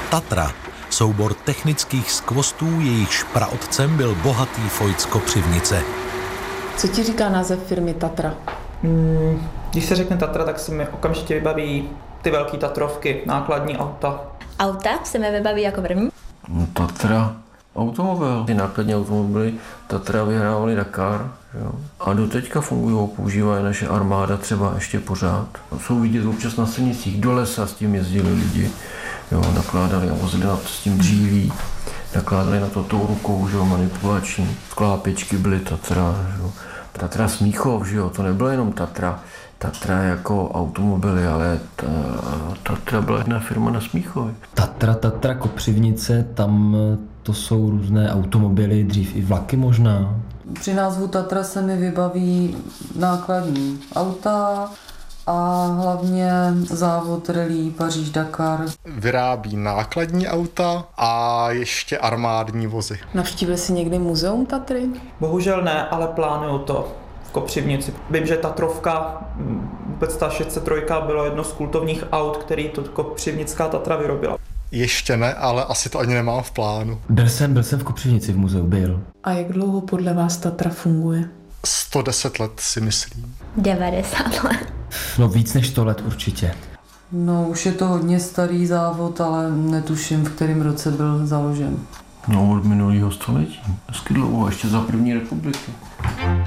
Tatra, soubor technických skvostů, jejichž praotcem byl bohatý Fojt z Kopřivnice. Co ti říká název firmy Tatra? Když se řekne Tatra, tak se mi okamžitě vybaví ty velké tatrovky, nákladní auta. Auta se mi vybaví jako první. Tatra, automobil. Ty nákladní automobily Tatra vyhrávaly Dakar, jo? A doteďka fungují, používá naše armáda třeba ještě pořád. Jsou vidět občas na silnicích, do lesa s tím jezdili lidi, jo? Nakládali a vozili s tím dříví, nakládali na to tou rukou, že jo? Manipulační. Sklápěčky byly Tatra, že jo? Tatra Smíchov, že jo? To nebylo jenom Tatra. Tatra jako automobily, ale Tatra byla jedna firma na Smíchově. Tatra Kopřivnice, tam to jsou různé automobily, dřív i vlaky možná. Při názvu Tatra se mi vybaví nákladní auta a hlavně závod rally Paříž-Dakar. Vyrábí nákladní auta a ještě armádní vozy. Navštívil jsi někdy muzeum Tatry? Bohužel ne, ale plánuju to v Kopřivnici. Vím, že Tatrovka, vůbec ta 603 bylo jedno z kultovních aut, který to kopřivnická Tatra vyrobila. Ještě ne, ale asi to ani nemám v plánu. Byl jsem v Kopřivnici v muzeu, byl. A jak dlouho podle vás Tatra funguje? 110 let si myslím. 90 let. No víc než 100 let určitě. No už je to hodně starý závod, ale netuším, v kterém roce byl založen. No od minulého století, hezky dlouho, ještě za první republiky.